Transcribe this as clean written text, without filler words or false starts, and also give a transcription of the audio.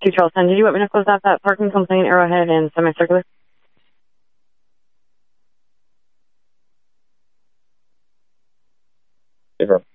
2 Charles 10. Did you want me to close out that parking complaint, Arrowhead, and semicircular? Affirm.